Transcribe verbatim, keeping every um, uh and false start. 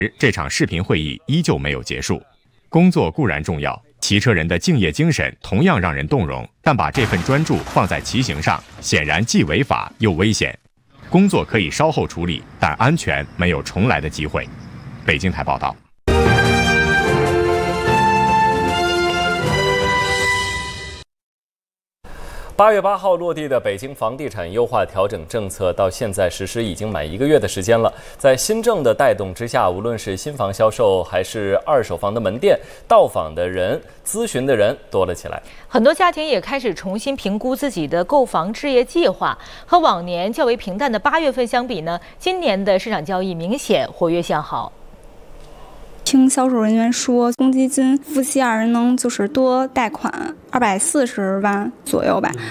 这场视频会议依旧没有结束。工作固然重要，骑车人的敬业精神同样让人动容，但把这份专注放在骑行上，显然既违法又危险。工作可以稍后处理，但安全没有重来的机会。北京台报道。 八月八号落地的北京房地产优化调整政策，到现在实施已经满一个月的时间了。在新政的带动之下，无论是新房销售还是二手房的门店，到访的人、咨询的人多了起来。 很多家庭也开始重新评估自己的购房置业计划。和往年较为平淡的八月份相比呢，今年的市场交易明显活跃向好。 听销售人员说，公积金夫妻二人能就是多贷款二百四十万左右吧。